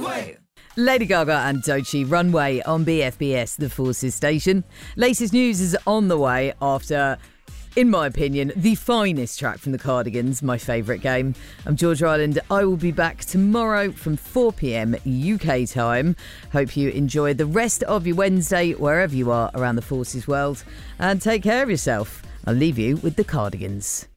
Runway. Lady Gaga and Doechii, Runway on BFBS, the Forces station. Latest news is on the way after, in my opinion, the finest track from the Cardigans, my favourite game. I'm Georgia Ireland. I will be back tomorrow from 4 p.m. UK time. Hope you enjoy the rest of your Wednesday wherever you are around the Forces world. And take care of yourself. I'll leave you with the Cardigans.